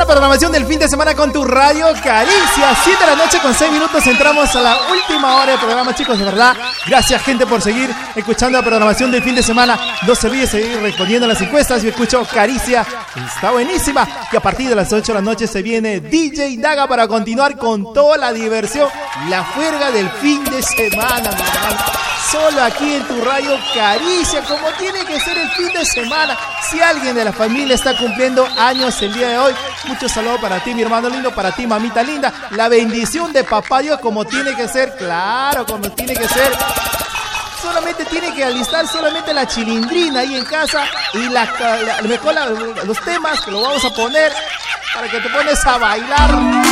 la programación del fin de semana con tu radio Caricia. 7 de la noche con 6 minutos. Entramos a la última hora del programa, chicos. De verdad, gracias, gente, por seguir escuchando la programación del fin de semana. No se olvide seguir respondiendo a las encuestas. Yo escucho Caricia, está buenísima. Y a partir de las 8 de la noche se viene DJ Daga para continuar con toda la diversión, la juerga del fin de semana, mi hermano. Solo aquí en tu radio Caricia, como tiene que ser el fin de semana. Si alguien de la familia está cumpliendo años el día de hoy, mucho saludo para ti, mi hermano lindo, para ti, mamita linda. La bendición de papá Dios, como tiene que ser, claro, como tiene que ser. Solamente tiene que alistar solamente la chilindrina ahí en casa y los temas que lo vamos a poner para que te pones a bailar.